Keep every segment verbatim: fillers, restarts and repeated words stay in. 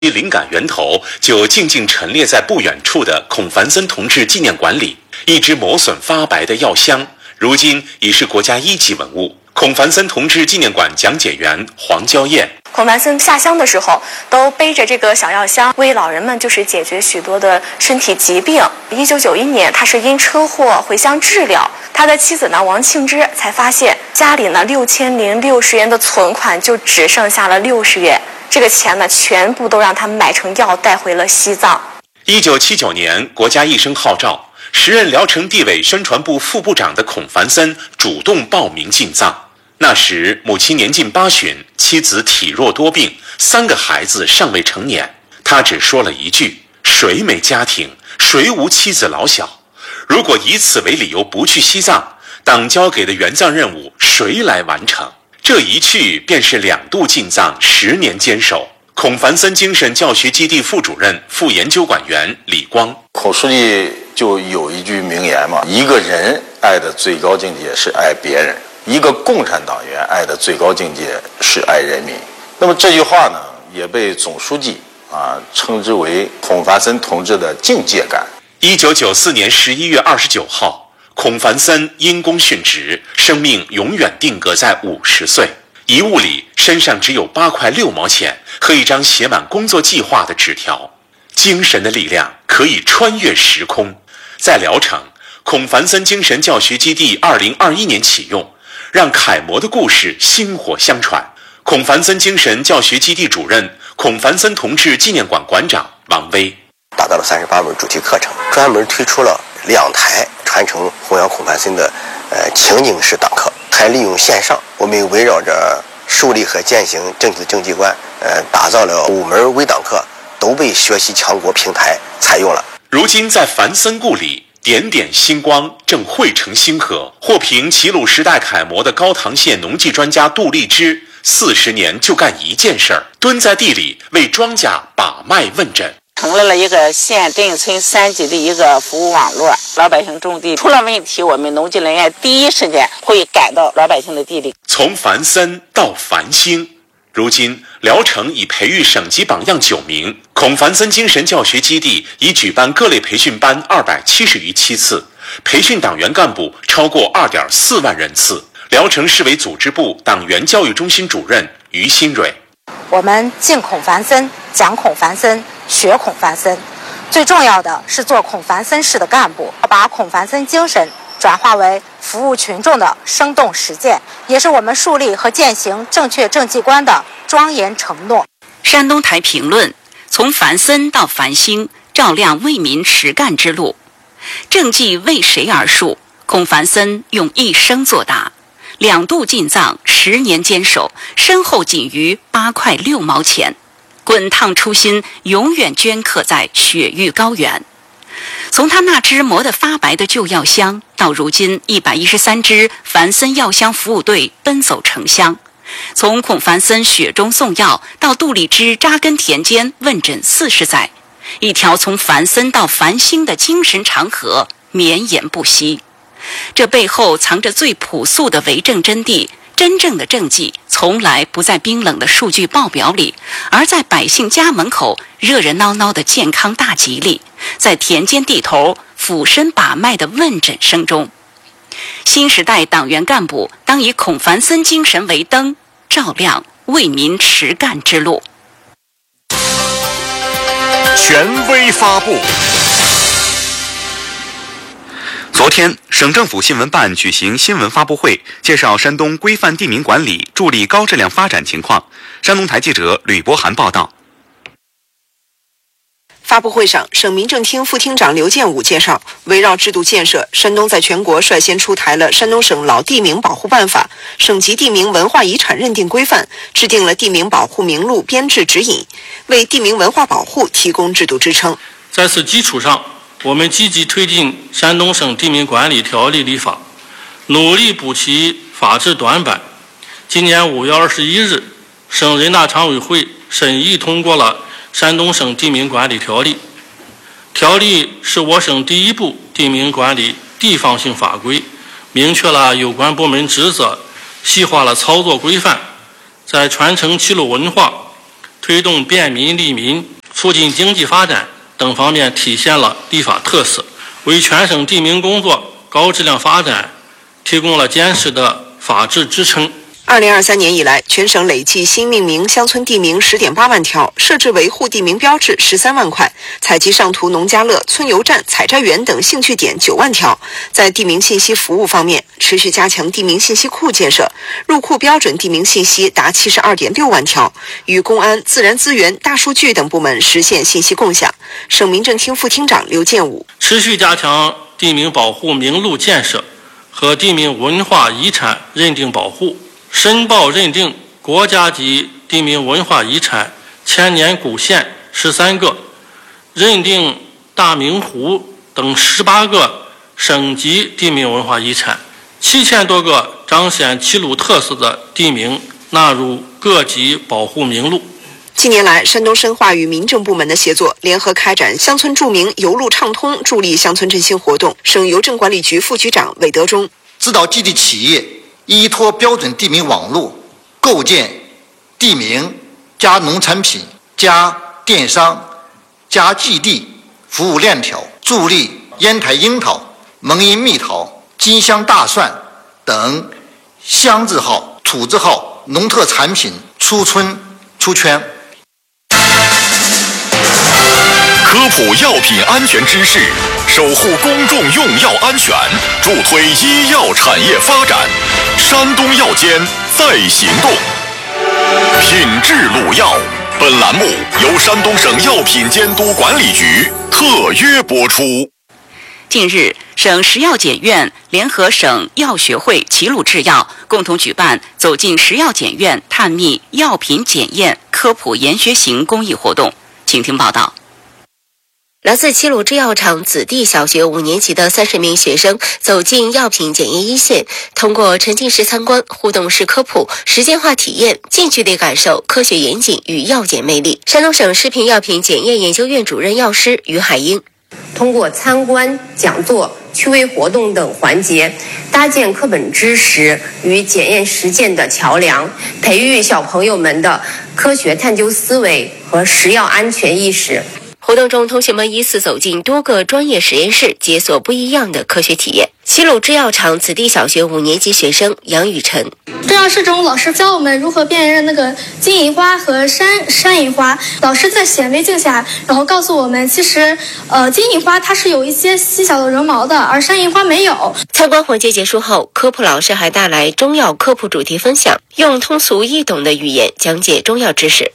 灵感源头就静静陈列在不远处的孔繁森同志纪念馆里。一只磨损发白的药箱，如今已是国家一级文物。孔繁森同志纪念馆讲解员黄娇燕： 孔繁森下乡的时候，都背着这个小药箱，为老人们就是解决许多的身体疾病。一九九一年，他是因车祸回乡治疗，他的妻子呢王庆芝才发现家里呢六千零六十元的存款就只剩下了六十元，这个钱呢全部都让他买成药带回了西藏。 一九七九年，国家医生号召，时任聊城地委宣传部副部长的孔繁森主动报名进藏。那时母亲年近八旬，妻子体弱多病，三个孩子尚未成年。他只说了一句：谁没家庭，谁无妻子老小？如果以此为理由不去西藏，党交给的援藏任务谁来完成？这一去便是两度进藏，十年坚守。孔繁森精神教学基地副主任、副研究馆员李光： 孔书记就有一句名言嘛，一个人爱的最高境界是爱别人，一个共产党员爱的最高境界是爱人民。那么这句话呢，也被总书记啊称之为孔繁森同志的境界感。 一九九四年十一月二十九号，孔繁森因公殉职，生命永远定格在五十岁。遗物里身上只有八块六毛钱和一张写满工作计划的纸条。精神的力量可以穿越时空。在聊城，孔繁森精神教学基地二零二一年启用，让楷模的故事薪火相传。孔繁森精神教学基地主任、孔繁森同志纪念馆馆长王威： 达到了三十八门主题课程，专门推出了两台传承弘扬孔繁森的呃情景式党课，还利用线上，我们围绕着树立和践行正确的政绩观，呃，打造了五门微党课，都被学习强国平台采用了。 如今在繁森故里，点点星光正汇成星河。获评齐鲁时代楷模的高唐县农技专家杜立之，四十年就干一件事儿，蹲在地里为庄稼把脉问诊。 成立了一个县镇村三级的一个服务网络，老百姓种地出了问题，我们农技人员第一时间会赶到老百姓的地里。 从繁森到繁星，如今聊城已培育省级榜样九名，孔繁森精神教学基地已举办各类培训班二百七十余期次，培训党员干部超过二点四万人次。聊城市委组织部党员教育中心主任于新蕊： 我们敬孔繁森，讲孔繁森，学孔繁森，最重要的是做孔繁森式的干部，把孔繁森精神转化为服务群众的生动实践，也是我们树立和践行正确政绩观的庄严承诺。 山东台评论：从繁森到繁星，照亮为民实干之路。政绩为谁而树？孔繁森用一生作答。两度进藏，十年坚守，身后仅余八块六毛钱。滚烫初心永远镌刻在雪域高原。从他那只磨得发白的旧药箱，到如今一百一十三支繁森药箱服务队奔走城乡；从孔繁森雪中送药到杜立之扎根田间问诊四十载，一条从繁森到繁星的精神长河绵延不息。这背后藏着最朴素的为政真谛。真正的政绩从来不在冰冷的数据报表里，而在百姓家门口热热闹闹的健康大吉里，在田间地头俯身把脉的问诊声中。新时代党员干部当以孔繁森精神为灯，照亮为民实干之路。 权威发布。昨天，省政府新闻办举行新闻发布会，介绍山东规范地名管理助力高质量发展情况。山东台记者吕博涵报道。 发布会上，省民政厅副厅长刘建武介绍，围绕制度建设，山东在全国率先出台了《山东省老地名保护办法》、省级地名文化遗产认定规范，制定了地名保护名录编制指引，为地名文化保护提供制度支撑。 在此基础上，我们积极推进山东省地名管理条例立法，努力补齐法制短板。今年五月二十一日，省人大常委会审议通过了山东省地名管理条例。条例是我省第一部地名管理地方性法规，明确了有关部门职责，细化了操作规范，在传承齐鲁文化、 推动便民利民、促进经济发展等方面体现了立法特色，为全省地名工作高质量发展提供了坚实的法治支撑。 二零二三年以来，全省累计新命名乡村地名十点八万条，设置维护地名标志十三万块，采集上图农家乐、村游站、采摘园等兴趣点九万条。在地名信息服务方面，持续加强地名信息库建设，入库标准地名信息达七十二点六万条，与公安、自然资源、大数据等部门实现信息共享。省民政厅副厅长刘建武： 持续加强地名保护名录建设和地名文化遗产认定保护。申报认定国家级地名文化遗产千年古县十三个，认定大明湖等十八个省级地名文化遗产，七千多个彰显齐鲁特色的地名纳入各级保护名录。 近年来，山东深化与民政部门的协作，联合开展乡村著名邮路畅通助力乡村振兴活动。省邮政管理局副局长韦德忠： 指导基地企业依托标准地名网络，构建地名加农产品加电商加基地服务链条，助力烟台樱桃、蒙阴蜜桃、金乡大蒜等乡字号、土字号农特产品出村出圈。 科普药品安全知识，守护公众用药安全，助推医药产业发展。山东药监在行动，品质鲁药。本栏目由山东省药品监督管理局特约播出。 近日，省食药检院联合省药学会齐鲁制药共同举办“走进食药检院，探秘药品检验科普研学行”公益活动。请听报道。 来自齐鲁制药厂子弟小学五年级的三十名学生走进药品检验一线，通过沉浸式参观、互动式科普、实践化体验，近距离感受科学严谨与药检魅力。山东省食品药品检验研究院主任药师于海英： 通过参观、讲座、趣味活动等环节，搭建课本知识与检验实践的桥梁，培育小朋友们的科学探究思维和食药安全意识。 活动中，同学们依次走进多个专业实验室，解锁不一样的科学体验。齐鲁制药厂子弟小学五年级学生杨雨晨： 制药室中，老师教我们如何辨认那个金银花和山山银花。老师在显微镜下，然后告诉我们，其实呃金银花它是有一些细小的绒毛的，而山银花没有。 参观环节结束后，科普老师还带来中药科普主题分享，用通俗易懂的语言讲解中药知识。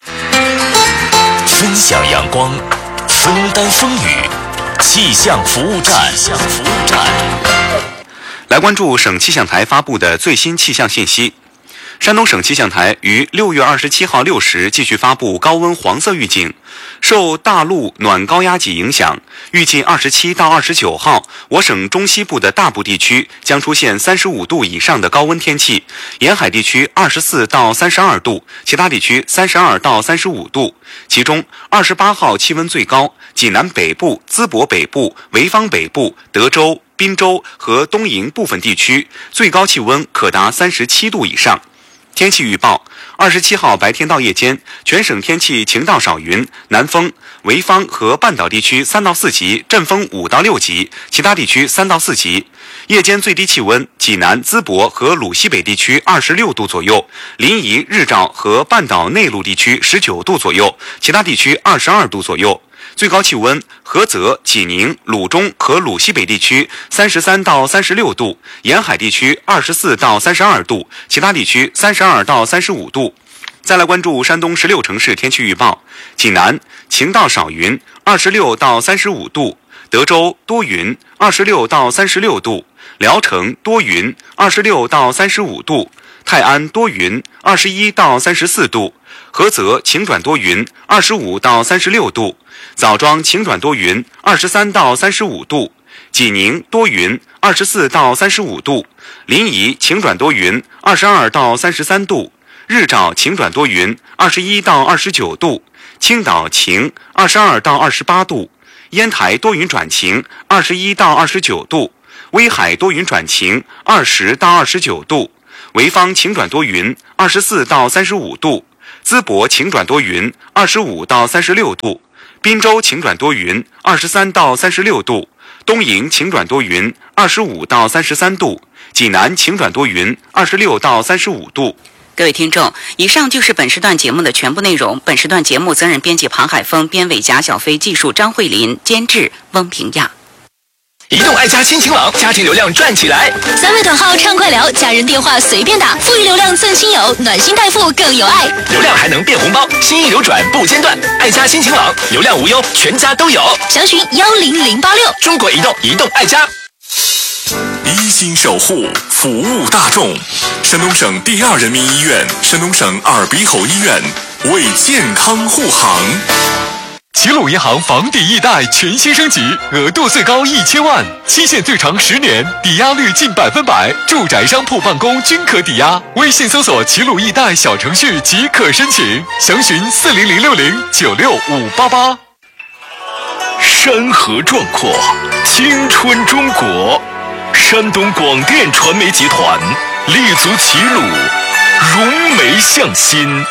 分享阳光，分担风雨，气象服务站。气象服务站。 来关注省气象台发布的最新气象信息。山东省气象台于六月二十七号六时继续发布高温黄色预警，受大陆暖高压脊影响，预计二十七到二十九号，我省中西部的大部地区将出现三十五度以上的高温天气，沿海地区二十四到三十二度，其他地区三十二到三十五度。其中二十八号气温最高，济南北部、淄博北部、潍坊北部、德州、滨州和东营部分地区最高气温可达三十七度以上。天气预报：二十七号白天到夜间，全省天气晴到少云，南风，潍坊和半岛地区三到四级，阵风五到六级，其他地区三到四级。夜间最低气温，济南、淄博和鲁西北地区二十六度左右，临沂、日照和半岛内陆地区十九度左右，其他地区二十二度左右。最高气温，菏泽、济宁、鲁中和鲁西北地区三十三到三十六度，沿海地区二十四到三十二度，其他地区三十二到三十五度。再来关注山东十六城市天气预报：济南晴到少云，二十六到三十五度；德州多云，二十六到三十六度；聊城多云，二十六到三十五度；泰安多云，二十一到三十四度；菏泽晴转多云，二十五到三十六度；枣庄晴转多云，二十三到三十五度；济宁多云，二十四到三十五度；临沂晴转多云，二十二到三十三度；日照晴转多云，二十一到二十九度；青岛晴，二十二到二十八度；烟台多云转晴，二十一到二十九度；威海多云转晴，二十到二十九度；潍坊晴转多云，二十四到三十五度； 淄博晴转多云，二十五到三十六度；滨州晴转多云，二十三到三十六度；东营晴转多云，二十五到三十三度；济南晴转多云，二十六到三十五度。 各位听众，以上就是本时段节目的全部内容。本时段节目责任编辑庞海峰，编委贾小飞，技术张慧林，监制翁平亚。 移动爱家新晴朗，家庭流量赚起来！ 三位短号畅快聊，家人电话随便打，富裕流量赠亲友，暖心带富更有爱。 流量还能变红包，心意流转不间断。爱家新晴朗，流量无忧，全家都有。 详询幺零零八六。 中国移动，移动爱家。 一心守护，服务大众。山东省第二人民医院、山东省耳鼻喉医院为健康护航。齐鲁银行房抵易贷全新升级，额度最高一千万，期限最长十年，抵押率近百分百，住宅、商铺、办公均可抵押。微信搜索齐鲁易贷小程序即可申请，详询四零零六零九六五八八。山河壮阔，青春中国。山东广电传媒集团立足齐鲁，融媒向新，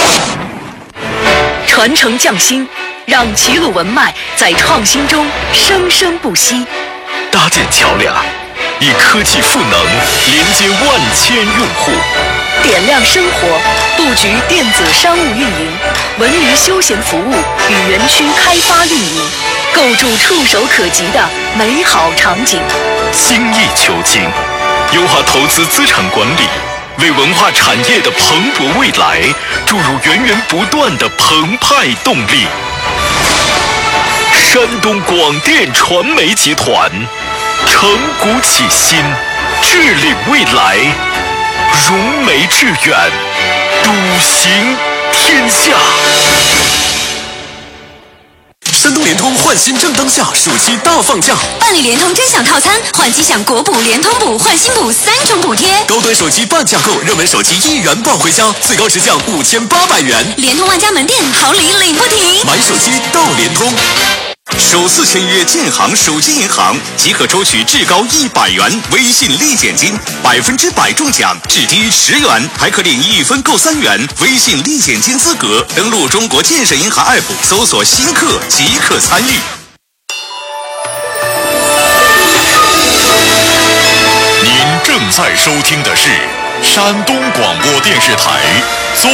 传承匠心，让齐鲁文脉在创新中生生不息。 搭建桥梁，以科技赋能连接万千用户， 点亮生活，布局电子商务运营、文娱休闲服务与园区开发运营，构筑触手可及的美好场景。 精益求精，优化投资资产管理，为文化产业的蓬勃未来注入源源不断的澎湃动力。山东广电传媒集团承股启新，治理未来，融媒致远，笃行天下。山东联通换新正当下，暑期大放价， 办理联通专享套餐，换机享国补、联通补、换新补三种补贴。 高端手机半价购，热门手机一元抱回家，最高直降五千八百元。 联通万家门店好礼领不停， 买手机到联通。首次签约建行手机银行即可抽取至高一百元微信立减金，百分之百中奖，至低十元，还可领一分购三元微信立减金资格。登录中国建设银行 A P P 搜索新客即可参与。您正在收听的是山东广播电视台。